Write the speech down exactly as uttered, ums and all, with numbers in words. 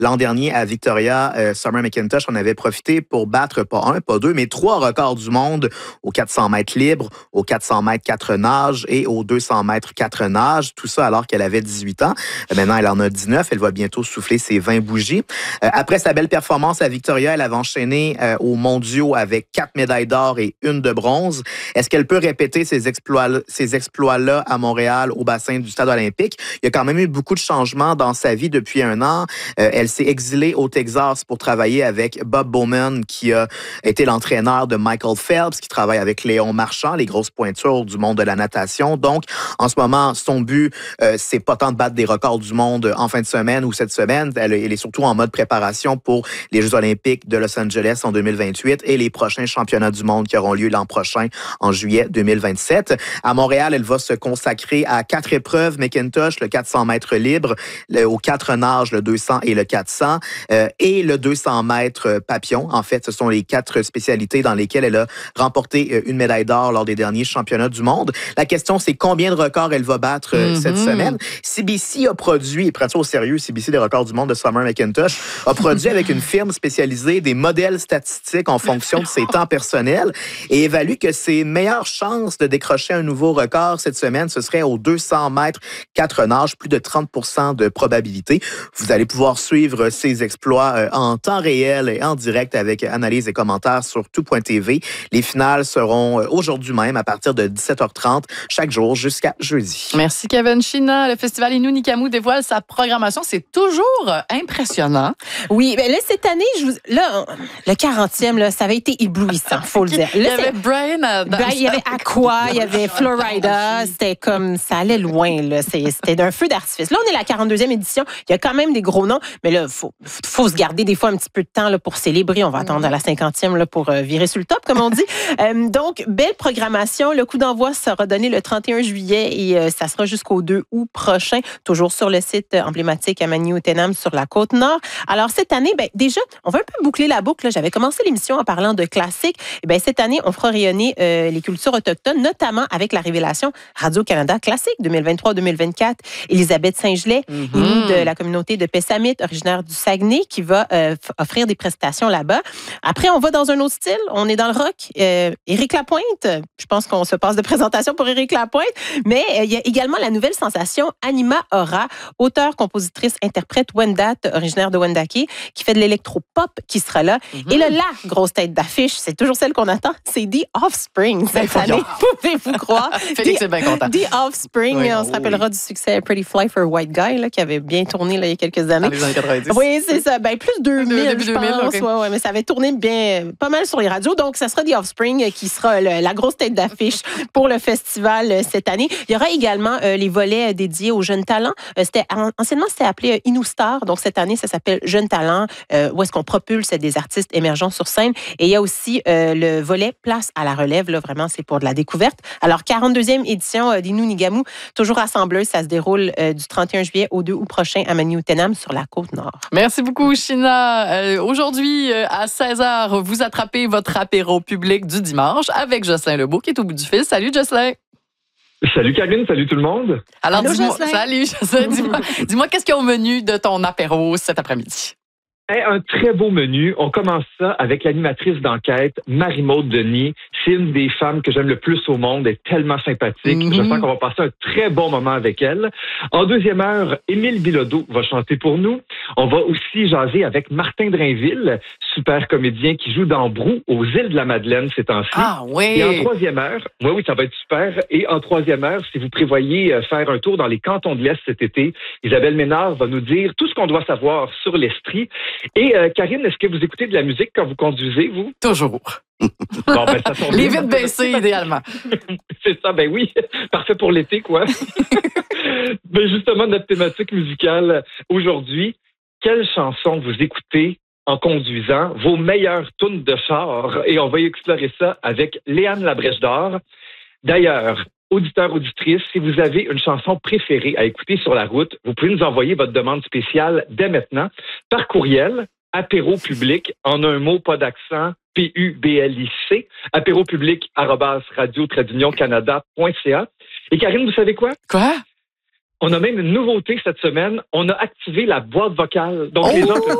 L'an dernier, à Victoria, euh, Summer McIntosh en avait profité pour battre pas un, pas deux, mais trois records du monde aux quatre cents mètres libres, aux quatre cents mètres quatre nages et aux deux cents mètres quatre nages. Tout ça alors qu'elle avait dix-huit ans. Euh, maintenant, elle en a dix-neuf. Elle va bientôt souffler ses vingt bougies. Euh, après sa belle performance à Victoria, elle avait enchaîné euh, aux mondiaux avec quatre médailles d'or et une de bronze. Est-ce qu'elle peut répéter ces exploits, ces exploits-là à Montréal, au bassin du Stade olympique? Il y a quand même eu beaucoup de changements dans sa vie depuis un an. Euh, elle s'est exilée au Texas pour travailler avec Bob Bowman, qui a été l'entraîneur de Michael Phelps, qui travaille avec Léon Marchand, les grosses pointures du monde de la natation. Donc, en ce moment, son but, euh, c'est pas tant de battre des records du monde en fin de semaine ou cette semaine. Elle, elle est surtout en mode préparation pour les Jeux olympiques de Los Angeles en deux mille vingt-huit et les prochains championnats du monde qui auront lieu l'an prochain en juillet deux mille vingt-sept. À Montréal, elle va se consacrer à quatre épreuves McIntosh, le quatre cents mètres libre, le, aux quatre nages, le deux cents et le quatre cents, euh, et le deux cents mètres papillon. En fait, ce sont les quatre spécialités dans lesquelles elle a remporté une médaille d'or lors des derniers championnats du monde. La question, c'est combien de records elle va battre euh, mm-hmm. cette semaine. C B C a produit, et prends ça au sérieux, C B C, les records du monde de Summer McIntosh, a produit avec une firme spécialisée des modèles statistiques en fonction de ses temps personnels et évalue que ses meilleures chances de décrocher un nouveau record cette semaine, ce serait aux deux cents mètres quatre nages, plus de trente pour cent de probabilité. Vous allez pouvoir suivre ses exploits en temps réel et en direct avec analyse et commentaires sur tout point t v. Les finales seront aujourd'hui même à partir de dix-sept heures trente chaque jour jusqu'à jeudi. Merci Kevin China. Le festival Innu Nikamu dévoile sa programmation. C'est toujours impressionnant. Oui, mais là, cette année, je vous... là, le quarantième, là, ça avait été éblouissant, faut le dire. Là, il y avait Brian. Brian il y avait Aqua, il y avait Florida. C'était comme, ça allait loin, là. C'était d'un feu d'artifice. Là, on est à la quarante-deuxième édition. Il y a quand même des gros noms, mais là, il faut, faut se garder des fois un petit peu de temps là, pour célébrer. On va attendre à la cinquantième là, pour euh, virer sur le top, comme on dit. euh, donc, belle programmation. Le coup d'envoi sera donné le trente et un juillet et euh, ça sera jusqu'au deux août prochain, toujours sur le site emblématique à Maniou-Ouiténam sur la Côte-Nord. Alors, cette année, ben, déjà, on va un peu boucler la boucle. Là. J'avais commencé l'émission en parlant de classiques. Et ben, cette année, on fera rayonner euh, les cultures autochtones, notamment avec la révélation Radio-Canada Classique deux mille vingt-trois deux mille vingt-quatre. Élisabeth Saint-Gelais, mm-hmm. Inou de la communauté de Pessamit, originaire du Saguenay, qui va euh, offrir des prestations là-bas. Après, on va dans un autre style. On est dans le rock. Euh, Éric Lapointe, je pense qu'on se passe de présentation pour Éric Lapointe, mais euh, il y a également la nouvelle sensation Anima Aura, auteure, compositrice, interprète Wendat, originaire de Wendake, qui fait de l'électro-pop, qui sera là. Mm-hmm. Et là, la grosse tête d'affiche, c'est toujours celle qu'on attend, c'est The Offspring cette ben, année. Pouvez-vous croire? Félix est bien content. The Offspring, oui, on se rappellera oui. du succès Pretty Fly for a White Guy, là, qui avait bien tourné là, il y a quelques années. Dans les années quatre-vingt-dix. Oui, c'est ça. Ben, plus deux mille, début je deux mille, pense. okay. Ouais, ouais, mais ça avait tourné bien, pas mal sur les radios. Donc, ça sera The Offspring qui sera le, la grosse tête d'affiche pour le festival euh, cette année. Il y aura également euh, les volets dédiés aux jeunes talents. Euh, c'était, anciennement, c'était appelé euh, Inou Star. Donc, cette année, ça s'appelle Jeunes talents, euh, où est-ce qu'on propulse des artistes émergents sur scène. Et il y a aussi euh, le volet Place à la relève. Là, vraiment, c'est pour de la découverte. Alors, quarante-deuxième édition euh, d'Innu Nigamu, toujours rassembleuse. Ça se déroule euh, du trente et un juillet au deux août prochain à Maniou-Ouiténam sur la Côte-Nord. Merci beaucoup, China. Euh, aujourd'hui, euh, à seize heures, vous attrapez votre apéro public du dimanche avec Jocelyn Lebeau qui est au bout du fil. Salut, Jocelyn. Salut, Karine. Salut tout le monde. Alors, Allô, dis-moi, Jocelyn. salut, Jocelyn. Dis-moi, dis-moi, qu'est-ce qu'il y a au menu de ton apéro cet après-midi? Un très beau menu. On commence ça avec l'animatrice d'enquête, Marie-Maude Denis. C'est une des femmes que j'aime le plus au monde. Elle est tellement sympathique. Mm-hmm. Je sens qu'on va passer un très bon moment avec elle. En deuxième heure, Émile Bilodeau va chanter pour nous. On va aussi jaser avec Martin Drainville, super comédien qui joue dans Brou aux îles de la Madeleine ces temps-ci. Ah oui! Et en troisième heure, oui, oui, ça va être super. Et en troisième heure, si vous prévoyez faire un tour dans les cantons de l'Est cet été, Isabelle Ménard va nous dire tout ce qu'on doit savoir sur l'Estrie. Et euh, Karine, est-ce que vous écoutez de la musique quand vous conduisez, vous? Toujours. Bon, ben, ça tombe les bien. vitres baissées, idéalement. C'est ça, ben oui. Parfait pour l'été, quoi. Ben justement, notre thématique musicale aujourd'hui, quelle chanson vous écoutez en conduisant, vos meilleures tunes de char? Et on va explorer ça avec Léane Labrèche d'Or. D'ailleurs, auditeurs, auditrices, si vous avez une chanson préférée à écouter sur la route, vous pouvez nous envoyer votre demande spéciale dès maintenant par courriel, apéro public, en un mot, pas d'accent, P U B L I C, apéro public arobase radio trait d'union canada point c a. Et Karine, vous savez quoi? Quoi? On a même une nouveauté cette semaine. On a activé la boîte vocale. Donc, Oh! les gens peuvent